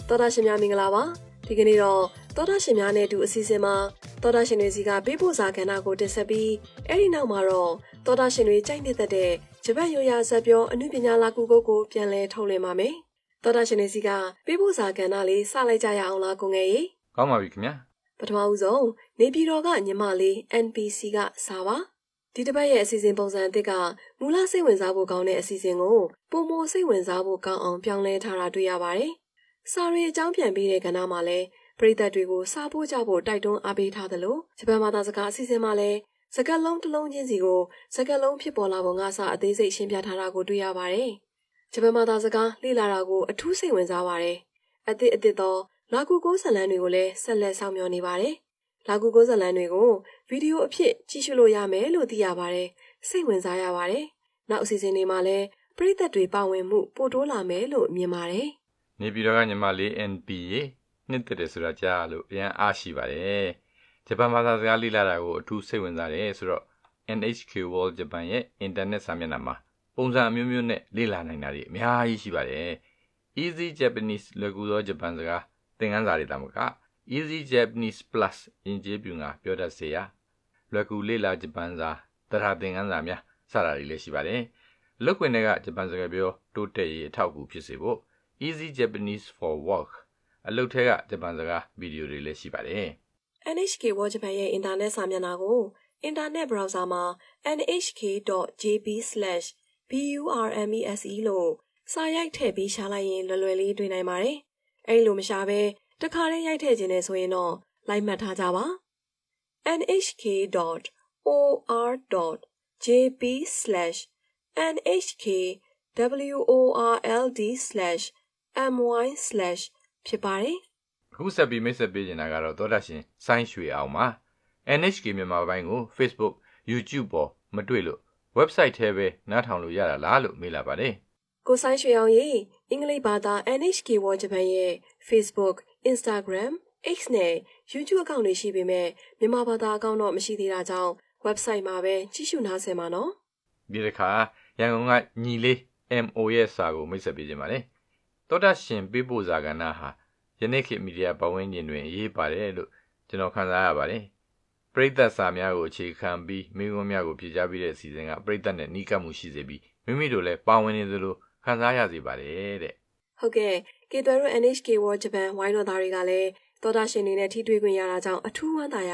တော်တာရှင်များမင်္ဂလာပါဒီကနေ့တော့တော်တာရှင်များနဲ့အတူအစီအစဉ်မှာတော်တာရှင်တွေစီကပေးပို့စာကဏ္ဍကိုတင်ဆက်ပြီးအဲ့ဒီနောက်မှာတော့တော်တာရှင်တွေကြိုက်နေတဲ့ဂျပန်ရိုးရာဇာတ်ပြောအနုပညာလာကူကိုပြန်လည်ထုတ်လွှင့်ပါမယ်တော်တာရှင်တွေစီကပေးပို့စာကဏ္ဍလေးစလိုက်ကြရအောင်လားကိုငယ်ရေကောင်းပါပြီခင်ဗျာပထမဦးဆုံးနေပြည်တော်ကညီမလေး NPC ကစာပါဒီတစ်ပတ်ရဲ့အစီအစဉ်ပုံစံအသစ်ကမူလစိတ်ဝင်စားဖို့ကောင်းတဲ့အစီအစဉ်ကိုပုံမစိတ်ဝင်စားဖို့ကောင်းအောင်ပြောင်းလဲထားတာတွေ့ရပါတယ်။စာရီအကြောင်းပြန်ပေးတဲ့ကဏ္ဍမှာလည်းပရိသတ်တွေကိုစာပို့ကြဖို့တိုက်တွန်းအားပေးထားသလိုဂျပန်ဘာသာစကားအစီအစဉ်မှာလည်းစကားလုံးတစ်လုံးချင်းစီကိုစကားလုံးဖြစ်ပေါ်လာပုံကစအသေးစိတ်ရှင်းပြထားတာကိုတွေ့ရပါတယ်။ဂျပန်ဘာသာစကားလေ့လာတာကိုအထူးစိတ်ဝင်စားပါတယ်။အသစ်တော့လာကူကိုဇလန်တွေကိုလည်းဆက်လက်ဆောင်မျှော်နေပါတယ်။လာကူကိုဇလန်တွေကိုဗီဒီယိုအဖြစ်ကြည့်ရှုလို့ရမယ်လို့သိရပါတယ်။စိတ်ဝင်စားရပါတယ်။နောက်အစီအစဉ်တွေမှာလည်းပရိသတ်တွေပါဝင်မှုပိုတိုးလာမယ်လို့မြင်ပါတယ်။နေပြည်တော်ကညီမလေး NP ရေနှစ်သက်တယ်ဆိုတာကြားလို့အရင်အားရှိပါတယ်။ဂျပန်ဘာသာစကားလေ့လာတာကိုအထူးစိတ်ဝင်စားတယ်ဆိုတော့ NHK World Japan ရဲ့အင်တာနက်စာမျက်နှာမှာပုံစံအမျိုးမျိုးနဲ့လေ့လာနိုင်တာတွေအများကြီးရှိပါတယ်။ Easy Japanese လွယ်ကူသောဂျပန်စကားသင်ခန်းစာတွေတမက Easy Japanese Plus ယဉ်ကျေးပြူငါပြောတတ်စေရလွယ်ကူလေ့လာဂျပန်စာတရားသင်ခန်းစာများစတာတွေလည်းရှိပါတယ်။လုပ်ခွင့်တွေကဂျပန်စကားပြောတိုးတက်ရေးအထောက်အကူဖြစ်စေဖို့ Easy Japanese for Work အလုပ်ထဲကဂျပန်စကားဗီဒီယိုတွေလည်းရှိပါတယ်။ NHK World Japan ရဲ့အင်တာနက်စာမျက်နှာကိုအင်တာနက်ဘရောင်ဆာမှာ nhk.jp/burmese လို့စာရိုက်ထည့်ပြီးရှာလိုက်ရင်လွယ်လွယ်လေးတွေ့နိုင်ပါတယ်။အဲ့လိုမရှာဘဲတခါတည်းရိုက်ထည့်ခြင်းနဲ့ဆိုရင်တော့လိုက်မှတ်ထားကြပါnhk.or.jp/nhkworld/my/ ဖြစ်ပါတယ်အခုဆက်ပြီးမိတ်ဆက်ပေးနေတာကတော့သောတာရှင်ဆိုင်းရွှေအောင်ပါ NHK မြန်မာပိုင်းကို Facebook YouTube ပေါ်မတွေ့လို့ website ထဲပဲနားထောင်လို့ရတာလားလို့မေးလာပါတယ်ကိုဆိုင်းရွှေအောင်ရေအင်္ဂလိပ်ဘာသာ NHK World Japan ရဲ့ Facebook Instagram X နဲ့ YouTube အကောင့်တွေရှိပေမဲ့မြန်မာဘာသာအကောင့်တော့မရှိသေးတာကြောင့် website မှာပဲကြည့်ရှုနားဆင်ပါနော်ဒီတစ်ခါရန်ကုန်ကညီလေး MO ရဲ့စာကိုမိတ်ဆက်ပေးခြင်းပါတယ်သောတာရှင်ပေးပို့စာကဏ္ဍဟာယနေ့ခေတ်မီဒီယာပတ်ဝန်းကျင်တွင်အရေးပါတယ်လို့ကျွန်တော်ခန်းစားရပါတယ်ပရိသတ်စာများကိုအခြေခံပြီးမိခွန်းများကိုဖြေကြားပေးတဲ့အစီအစဉ်ကပရိသတ်နဲ့နှီးကပ်မှုရှိစေပြီးမိမိတို့လည်းပါဝင်နေသလိုခန်းစားရစေပါတယ်တဲ့ဟုတ်ကဲ့ကေတွဲတို့ NHK World Japan ဝိုင်းတော်သားတွေကလည်းသောတာရှင်တွေနဲ့ထိတွေ့ခွင့်ရတာကြောင့်အထူးဝမ်းသာရ